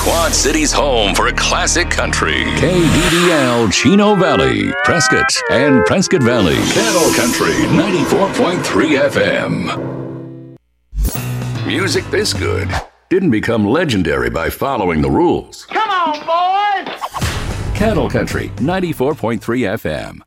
Quad City's home for classic country. KDDL Chino Valley, Prescott, and Prescott Valley. Cattle Country 94.3 FM. Music this good didn't become legendary by following the rules. Come on, boys! Cattle Country 94.3 FM.